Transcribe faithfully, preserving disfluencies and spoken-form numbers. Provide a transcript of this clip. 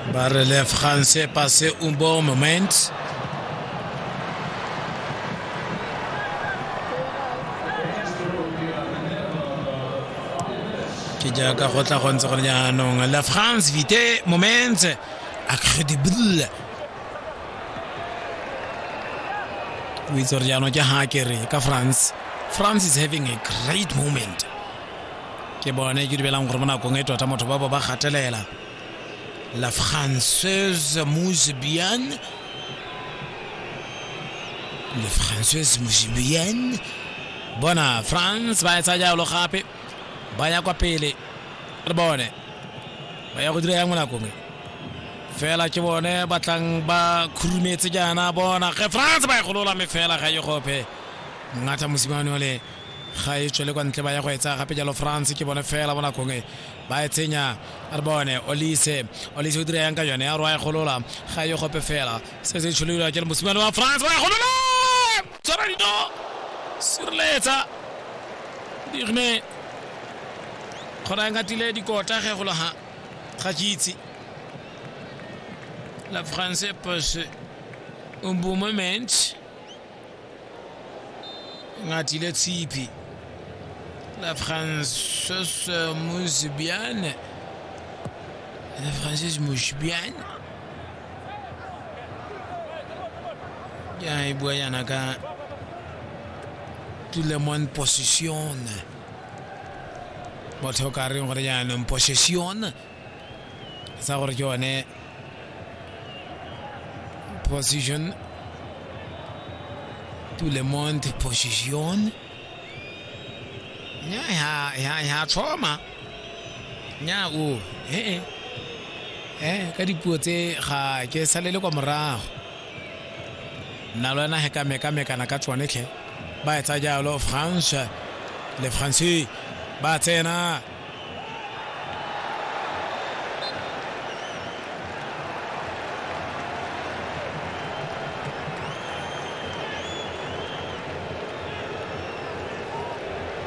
Bar les Français passaient un bon moment. Ke jaaka go tla go ntse go jaanong la France vite moment incredible. We tsore jaanong ke ha ke re ka France France is having a great moment. Ke bone ke dibelang gore bona go ngetwa ta motho ba ba ba gatelela. La Française mousse bien. Le Française mousse bien. Bona France ba etsa jalo gape. Ba ya kwa pele. Re bone. Ba ya go dira yang mona kongwe. Fela ke bone ba tlang ba khurumetse jana bona ge France ba igolola me fela ga ye gope. Ngata mosimane ole ga e tswele kwa ntle ba ya go etsa gape jalo France ke bone fela bona kongwe. Ba etsenya re bone Olise Olise o dira yang ka yone ya rwa igolola ga ye gope fela. Se se tsholola ke mosimane wa France ba igolola. Tsara dito. Sirletsa. Dirne khona ngatile dikota ge go la ha ga kitsi. La France passe un bon moment. Ngatile tsipi. La France se mousse bien. La Française mouche bien. Ya iboyana ka tout le monde possessionne. Motho ka re gore ya no possession. Sa gore ke one position. Tout le monde possession. Ya ya ya ya trauma. Nya o eh eh ka dipuo tse ga ke salele kwa morago. Nna lona he ka meka meka na ka tsone tlhe. Ba etsa jalo France. Les Français ba tsena